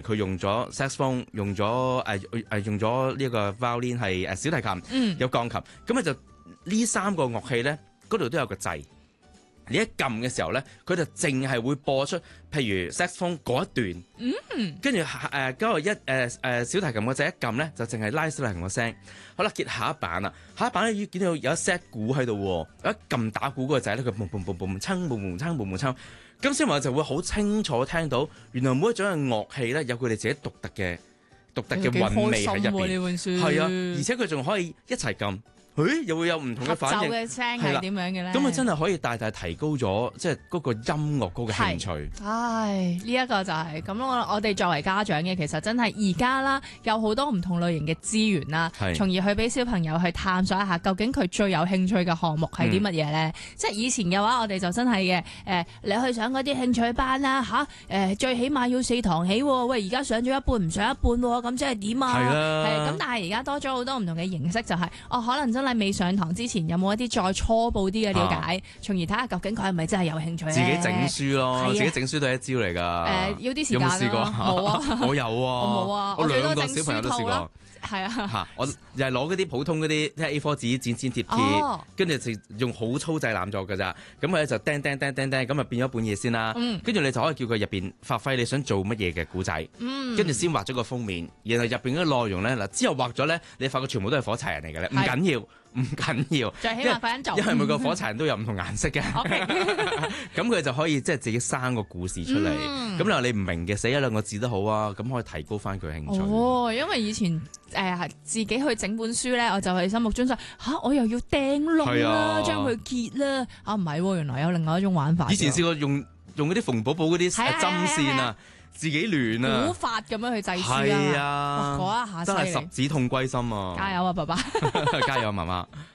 佢用咗 saxophone，用咗呢個 violin 係小提琴，有鋼琴，咁就呢3個樂器咧，嗰度都有個掣。你一撳嘅時候咧，佢就淨係會播出，譬如 saxophone 嗰一段，跟住嗰個小提琴個掣一撳咧，就淨係拉小提琴個聲。好啦，結下一版啦，下一版咧要見到有一 set 鼓喺度喎，一撳打鼓嗰個掣咧，佢嘣嘣嘣嘣鏘，嘣嘣鏘，嘣嘣鏘，咁小朋友就會好清楚聽到，原來每一種嘅樂器咧有佢哋自己獨特嘅韻味喺入邊，係啊，而且佢仲可以一齊撳。又會有唔同嘅反應， 嘅聲係點樣嘅咧？ 咁啊真係可以大大提高咗即係嗰個音樂嗰個興趣。 唉，呢一個就係咁我哋作為家長嘅，其實真係而家啦，有好多唔同類型嘅資源啦，從而去俾小朋友去探索一下，究竟佢最有興趣嘅項目係啲乜嘢咧？即係以前嘅話，我哋就真係嘅你去上嗰啲興趣班啦最起碼要4堂起喎。喂，而家上咗一半唔上一半喎，咁即係點啊？係咁，但係而家多咗好多唔同嘅形式，就係可能真係未上堂之前有冇一啲再初步啲嘅了解，從而睇下究竟佢係咪真係有興趣咧？ 自己整書咯，自己整書都係一招嚟㗎。 要啲時間有冇試過？ 冇啊， 我有啊， 我冇啊， 我2個小朋友都試過。 係啊， 我又係攞嗰啲普通嗰啲即係 A4 紙剪貼貼，跟住就用好粗製濫作㗎咋，咁佢咧就釘，咁啊變咗本嘢先啦。跟住你就可以叫佢入邊發揮你想做乜嘢嘅古仔，跟住先畫咗個封面，然後入邊嗰啲內容咧嗱，之後畫咗咧，你發覺全部都係火柴人嚟嘅咧，唔緊要， 最起碼快啲做， 因為每個火柴人都有唔同顏色嘅，咁佢就可以即係自己生個故事出嚟。咁你話你唔明嘅，寫1-2個字都好啊，咁可以提高翻佢興趣。 因為以前自己去整本書咧，我就係心目中我又要釘窿啦，將佢結啦，唔係，原來有另外一種玩法。 以前試過用嗰啲馮寶寶嗰啲針線啊，自己亂啊， 古法咁樣去製書係啊， 嗰一下真係十指痛歸心啊！ 加油啊，爸爸！ 加油啊，媽媽！